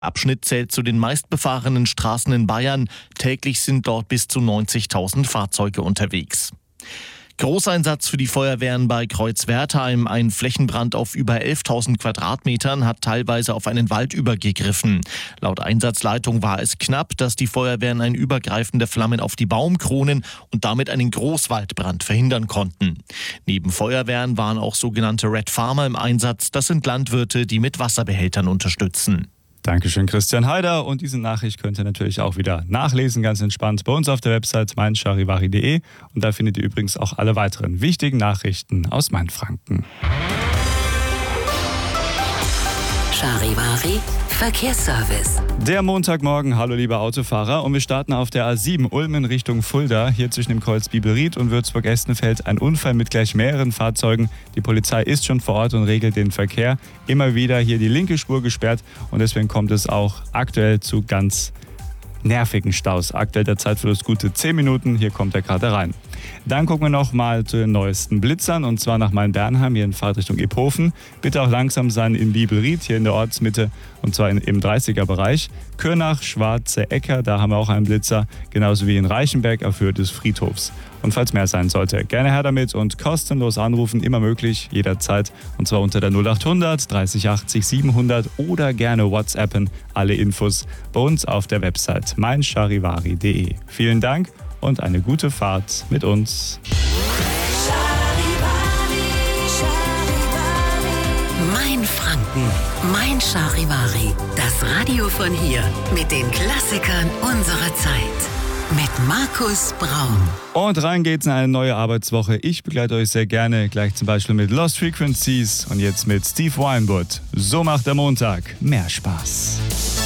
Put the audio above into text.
Abschnitt zählt zu den meistbefahrenen Straßen in Bayern. Täglich sind dort bis zu 90.000 Fahrzeuge unterwegs. Großeinsatz für die Feuerwehren bei Kreuzwertheim. Ein Flächenbrand auf über 11.000 Quadratmetern hat teilweise auf einen Wald übergegriffen. Laut Einsatzleitung war es knapp, dass die Feuerwehren ein Übergreifen der Flammen auf die Baumkronen und damit einen Großwaldbrand verhindern konnten. Neben Feuerwehren waren auch sogenannte Red Farmer im Einsatz. Das sind Landwirte, die mit Wasserbehältern unterstützen. Dankeschön, Christian Heider. Und diese Nachricht könnt ihr natürlich auch wieder nachlesen, ganz entspannt, bei uns auf der Website meincharivari.de. Und da findet ihr übrigens auch alle weiteren wichtigen Nachrichten aus Mainfranken. Charivari Verkehrsservice. Der Montagmorgen, hallo liebe Autofahrer, und wir starten auf der A7 Ulm in Richtung Fulda. Hier zwischen dem Kreuz Bibelried und Würzburg-Estenfeld ein Unfall mit gleich mehreren Fahrzeugen. Die Polizei ist schon vor Ort und regelt den Verkehr. Immer wieder hier die linke Spur gesperrt und deswegen kommt es auch aktuell zu ganz nervigen Staus. Aktuell der Zeitverlust gute 10 Minuten, hier kommt er gerade rein. Dann gucken wir noch mal zu den neuesten Blitzern, und zwar nach Main-Bernheim, hier in Fahrtrichtung Iphofen. Bitte auch langsam sein in Bibelried, hier in der Ortsmitte, und zwar im 30er-Bereich. Kürnach, Schwarze Ecker, da haben wir auch einen Blitzer, genauso wie in Reichenberg auf Höhe des Friedhofs. Und falls mehr sein sollte, gerne her damit und kostenlos anrufen, immer möglich, jederzeit. Und zwar unter der 0800 30 80 700 oder gerne WhatsAppen. Alle Infos bei uns auf der Website meincharivari.de. Vielen Dank und eine gute Fahrt mit uns. Mein Franken, mein Charivari. Das Radio von hier mit den Klassikern unserer Zeit. Mit Markus Braun. Und rein geht's in eine neue Arbeitswoche. Ich begleite euch sehr gerne, gleich zum Beispiel mit Lost Frequencies und jetzt mit Steve Weinbutt. So macht der Montag mehr Spaß.